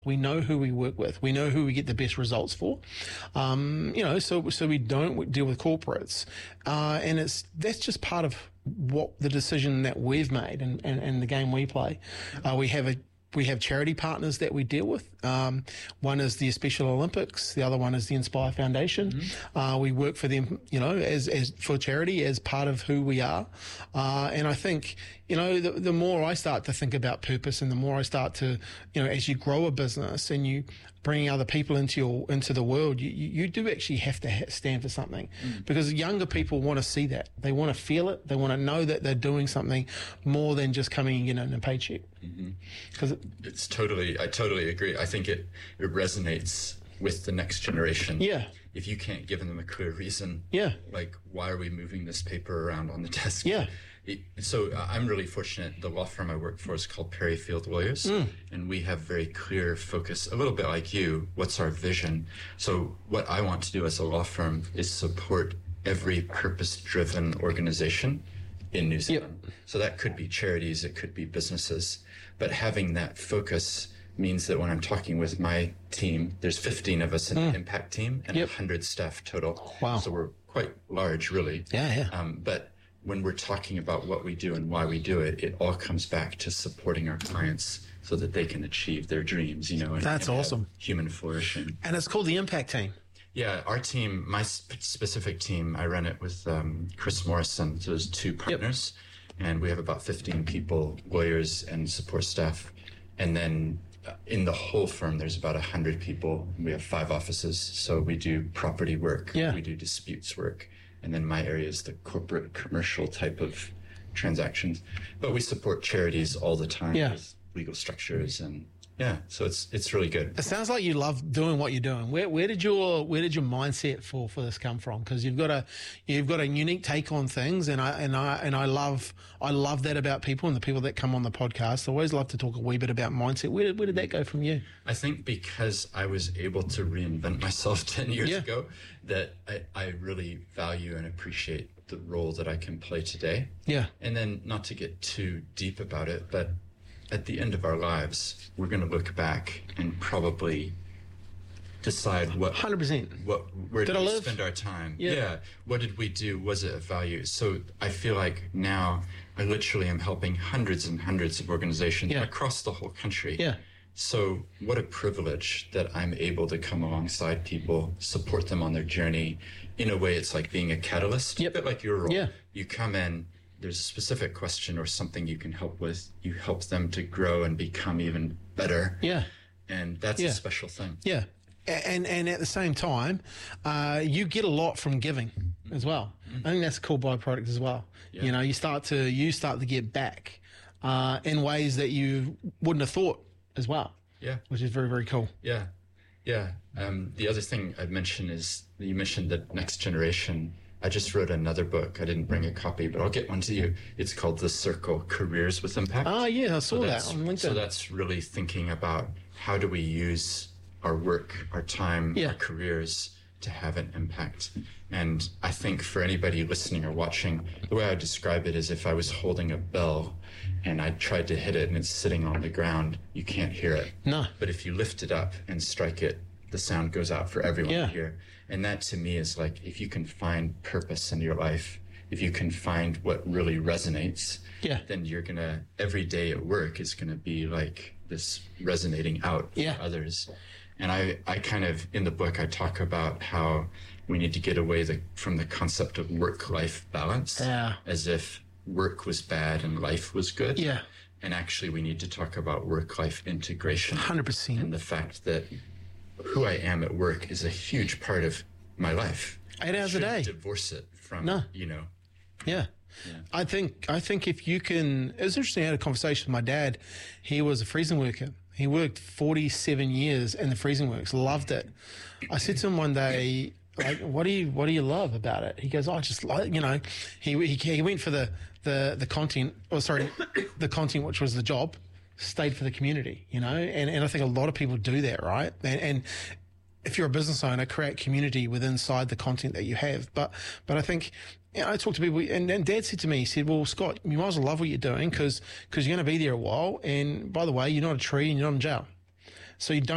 We know who we work with. We know who we get the best results for. So we don't deal with corporates. And that's just part of what the decision that we've made and the game we play. We have charity partners that we deal with. One is the Special Olympics. The other one is the Inspire Foundation. Mm-hmm. We work for them, as for charity as part of who we are. And I think, the more I start to think about purpose and the more I start to, as you grow a business and you bring other people into the world, you do actually have to stand for something, because younger people want to see that. They want to feel it. They want to know that they're doing something more than just coming in a paycheck. Because I totally agree. I think it resonates with the next generation. Yeah. If you can't give them a clear reason, like, why are we moving this paper around on the desk? Yeah. So I'm really fortunate. The law firm I work for is called Perryfield Lawyers, and we have very clear focus, a little bit like you. What's our vision? So what I want to do as a law firm is support every purpose-driven organization in New Zealand. Yep. So that could be charities, it could be businesses, but having that focus means that when I'm talking with my team, there's 15 of us in the impact team and 100 staff total. Wow. So we're quite large, really. Yeah. But when we're talking about what we do and why we do it, it all comes back to supporting our clients so that they can achieve their dreams, and that's awesome. Human flourishing. And it's called the Impact Team. Yeah, our team, my specific team, I run it with Chris Morrison. So there's two partners, and we have about 15 people, lawyers and support staff. And then in the whole firm, there's about 100 people. We have 5 offices. So we do property work, we do disputes work. And then my area is the corporate commercial type of transactions. But we support charities all the time with legal structures, and so it's really good. It sounds like you love doing what you're doing. Where did your mindset for this come from? Because you've got a unique take on things, and I love that about people and the people that come on the podcast. I always love to talk a wee bit about mindset. Where did that go from you? I think because I was able to reinvent myself 10 years ago, that I really value and appreciate the role that I can play today. Yeah. And then, not to get too deep about it, but at the end of our lives, we're going to look back and probably decide what 100%. Where did we spend our time? Yeah. What did we do? Was it of value? So I feel like now I literally am helping hundreds and hundreds of organizations across the whole country. Yeah. So what a privilege that I'm able to come alongside people, support them on their journey. In a way, it's like being a catalyst, a bit like your role. Yeah. You come in, there's a specific question or something you can help with. You help them to grow and become even better. Yeah. And that's a special thing. Yeah. And at the same time, you get a lot from giving as well. I think that's a cool byproduct as well. Yeah. You start to get back in ways that you wouldn't have thought as well. Yeah. Which is very, very cool. Yeah. Yeah. The other thing I'd mention is you mentioned the next generation. I just wrote another book. I didn't bring a copy, but I'll get one to you. It's called The Circle, Careers with Impact. Oh, yeah, I saw that on LinkedIn. So that's really thinking about how do we use our work, our time, our careers to have an impact. And I think for anybody listening or watching, the way I describe it is if I was holding a bell and I tried to hit it and it's sitting on the ground, you can't hear it. No. But if you lift it up and strike it, the sound goes out for everyone to hear. And that to me is like, if you can find purpose in your life, if you can find what really resonates, then you're gonna, every day at work is gonna be like this resonating out for others. And I kind of, in the book, I talk about how we need to get away from the concept of work-life balance, as if work was bad and life was good. Yeah. And actually we need to talk about work-life integration. 100%. And the fact that who I am at work is a huge part of my life. 8 hours a day. Divorce it from, Yeah. I think if you can, it was interesting. I had a conversation with my dad. He was a freezing worker. He worked 47 years in the freezing works, loved it. I said to him one day, like, what do you love about it? He goes, I just like, he went for the content, the content, which was the job, stayed for the community, and I think a lot of people do that, right? And if you're a business owner, create community inside the content that you have. But I think, I talk to people, and Dad said to me, he said, well, Scott, you might as well love what you're doing because you're going to be there a while. And by the way, you're not a tree and you're not in jail. So you don't